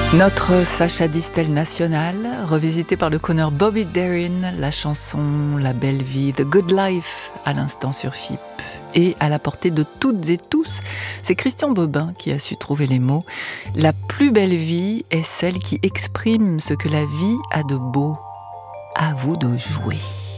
Notre Sacha Distel national, revisité par le crooner Bobby Darin, la chanson La Belle Vie, The Good Life, à l'instant sur FIP. Et à la portée de toutes et tous, c'est Christian Bobin qui a su trouver les mots. La plus belle vie est celle qui exprime ce que la vie a de beau. À vous de jouer.